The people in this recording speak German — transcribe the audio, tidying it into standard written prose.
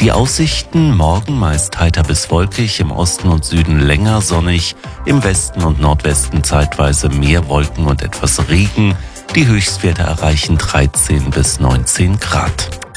Die Aussichten: morgen meist heiter bis wolkig, im Osten und Süden länger sonnig, im Westen und Nordwesten zeitweise mehr Wolken und etwas Regen. Die Höchstwerte erreichen 13 bis 19 Grad.